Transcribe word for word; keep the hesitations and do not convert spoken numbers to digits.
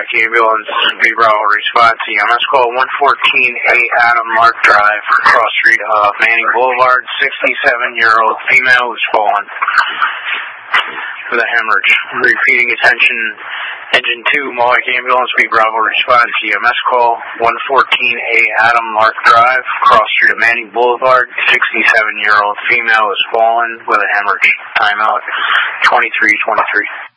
Ambulance, B Bravo response, E M S call one fourteen A Adam Mark Drive, cross street of Manning Boulevard, sixty-seven-year-old female who's fallen with a hemorrhage. Repeating attention, engine two, Mohawk Ambulance, B Bravo response, E M S call one fourteen A Adam Mark Drive, cross street of Manning Boulevard, sixty-seven-year-old female is fallen with a hemorrhage. Timeout twenty-three twenty-three.